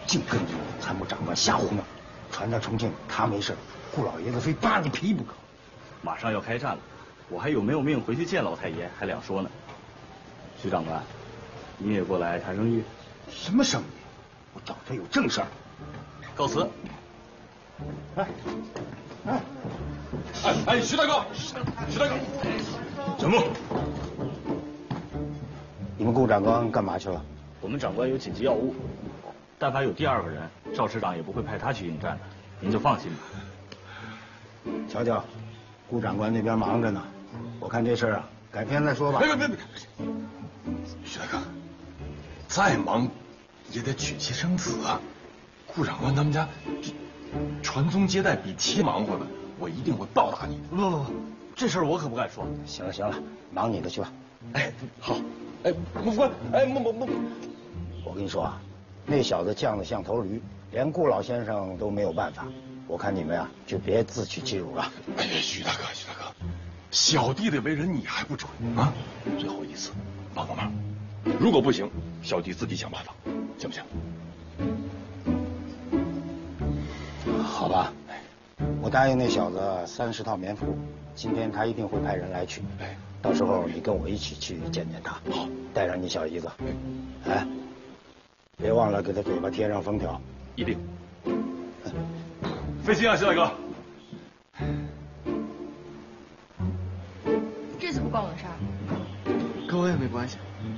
净跟着参谋长官瞎胡闹，传到重庆他没事，顾老爷子非扒你皮不可。 马上要开战了，我还有没有命回去见老太爷还两说呢。徐长官，你也过来谈生意？ 什么生意？我找他有正事儿。 告辞。 哎，徐大哥，徐大哥，什么？ 你们顾长官干嘛去了？ 我们长官有紧急要务，但凡有第二个人，赵师长也不会派他去应战的，您就放心吧。 瞧瞧，顾长官那边忙着呢，我看这事儿啊，改天再说吧。 别，徐大哥，再忙也得娶妻生子啊。顾长官他们家传宗接代比妻忙活的，我一定会报答你的。 不，这事儿我可不敢说。 行了，忙你的去吧。 哎，好。哎，不官，哎，不， 我跟你说啊，那小子犟得像头驴，连顾老先生都没有办法。我看你们呀，就别自取其辱了。 哎呀，徐大哥，小弟的为人你还不准啊？最后一次，帮个忙，如果不行，小弟自己想办法，行不行？ 好吧，我答应那小子30套棉服，今天他一定会派人来取。到时候你跟我一起去见见他。 好， 带上你小姨子。哎，别忘了给他嘴巴贴上封条。 一定。费心啊，徐大哥。 这次不关我的事儿， 跟我也没关系。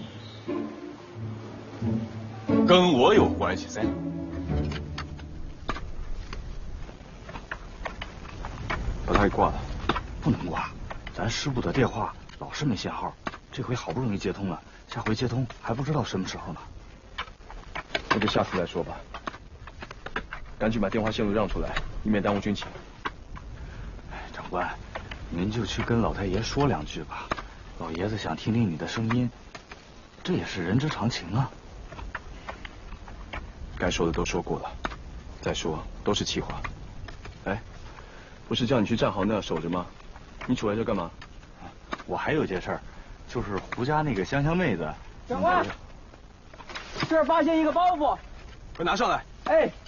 跟我有关系噻。 把他给挂了，不能挂，咱师部的电话老是没信号，这回好不容易接通了，下回接通还不知道什么时候呢。 那就下次再说吧。赶紧把电话线路让出来，以免耽误军情。 哎，长官，您就去跟老太爷说两句吧，老爷子想听听你的声音，这也是人之常情啊。 该说的都说过了，再说都是气话。哎，不是叫你去站好那守着吗？你杵在这干嘛？ 我还有件事儿，就是胡家那个香香妹子。 长官，这儿发现一个包袱， 快拿上来！ 哎。